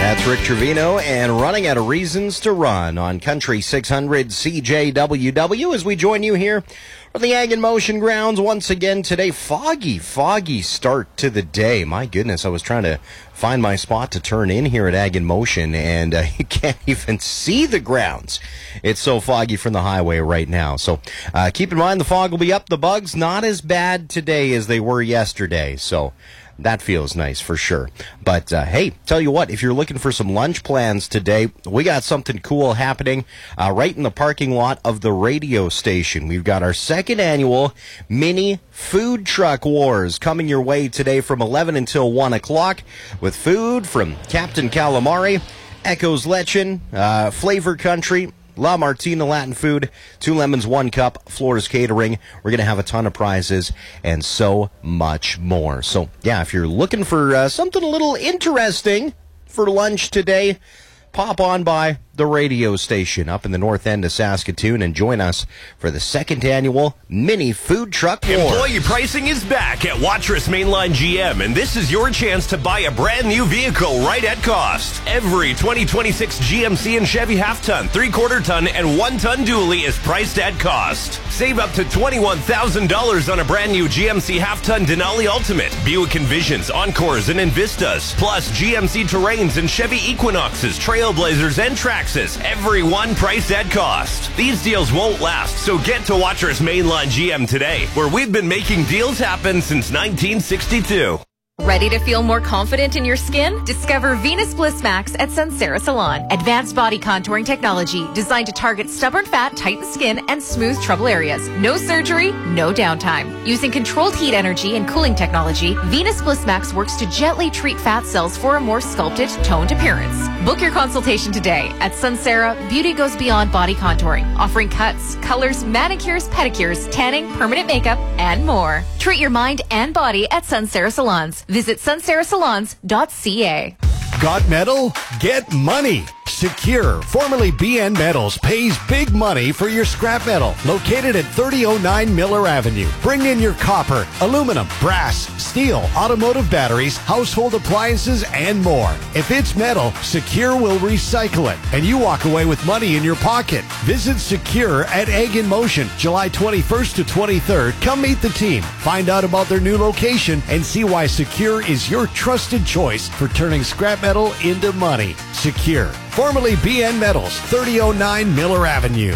That's Rick Trevino and Running Out of Reasons to Run on Country 600 CJWW as we join you here on the Ag in Motion grounds once again today. Foggy start to the day. My goodness, I was trying to find my spot to turn in here at Ag in Motion, and you can't even see the grounds. It's so foggy from the highway right now. So keep in mind the fog will be up. The bugs not as bad today as they were yesterday. So that feels nice for sure. But hey, tell you what, if you're looking for some lunch plans today, we got something cool happening right in the parking lot of the radio station. We've got our second annual mini food truck wars coming your way today from 11 until 1 o'clock with food from Captain Calamari, Echo's Lechon, Flavor Country, La Martina Latin Food, 2 Lemons, 1 Cup, Flores Catering. We're going to have a ton of prizes and so much more. So, yeah, if you're looking for something a little interesting for lunch today, pop on by the radio station up in the north end of Saskatoon and join us for the second annual mini food truck war. Employee pricing is back at Watrous Mainline GM, and this is your chance to buy a brand new vehicle right at cost. Every 2026 GMC and Chevy half-ton, 3/4 ton, and 1-ton dually is priced at cost. Save up to $21,000 on a brand new GMC half-ton Denali Ultimate, Buick Envisions, Encores, and Envistas, plus GMC Terrains and Chevy Equinoxes, Trailblazers, and Traxxas. Every one priced at cost. These deals won't last, so get to Watrous Mainline GM today, where we've been making deals happen since 1962. Ready to feel more confident in your skin? Discover Venus Bliss Max at Sunsera Salon. Advanced body contouring technology designed to target stubborn fat, tighten skin, and smooth trouble areas. No surgery, no downtime. Using controlled heat energy and cooling technology, Venus Bliss Max works to gently treat fat cells for a more sculpted, toned appearance. Book your consultation today. At Sunsera, beauty goes beyond body contouring, offering cuts, colors, manicures, pedicures, tanning, permanent makeup, and more. Treat your mind and body at Sunsera Salons. Visit sunserasalons.ca. Got metal? Get money. Secure, formerly BN Metals, pays big money for your scrap metal. Located at 3009 Miller Avenue. Bring in your copper, aluminum, brass, steel, automotive batteries, household appliances, and more. If it's metal, Secure will recycle it, and you walk away with money in your pocket. Visit Secure at Ag in Motion, July 21st to 23rd. Come meet the team, find out about their new location, and see why Secure is your trusted choice for turning scrap metal into money. Secure, formerly BN Metals, 3009 Miller Avenue.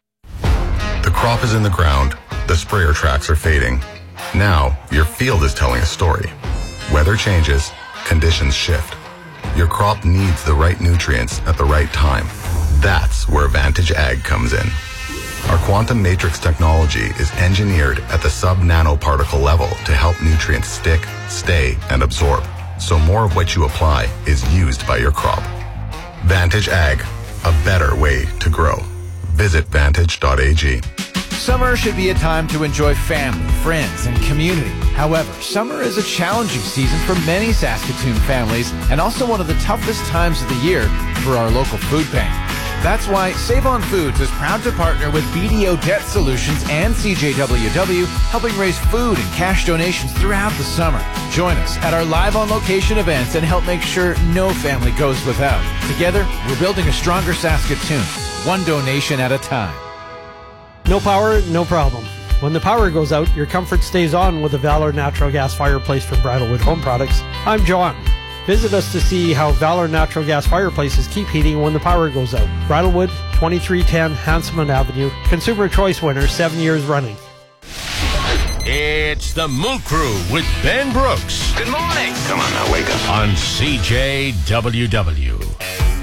The crop is in the ground. The sprayer tracks are fading. Now, your field is telling a story. Weather changes. Conditions shift. Your crop needs the right nutrients at the right time. That's where Vantage Ag comes in. Our quantum matrix technology is engineered at the sub-nanoparticle level to help nutrients stick, stay, and absorb, so more of what you apply is used by your crop. Vantage Ag, a better way to grow. Visit vantage.ag. Summer should be a time to enjoy family, friends, and community. However, summer is a challenging season for many Saskatoon families and also one of the toughest times of the year for our local food bank. That's why Save on Foods is proud to partner with BDO Debt Solutions and CJWW, helping raise food and cash donations throughout the summer. Join us at our live on location events and help make sure no family goes without. Together, we're building a stronger Saskatoon, one donation at a time. No power, no problem. When the power goes out, your comfort stays on with the Valor Natural Gas Fireplace from Bridalwood Home Products. I'm John. Visit us to see how Valor Natural Gas Fireplaces keep heating when the power goes out. Bridalwood, 2310 Hanselman Avenue. Consumer Choice winner, 7 years running. It's the Moo Crew with Ben Brooks. Good morning. Come on now, wake up. On CJWW.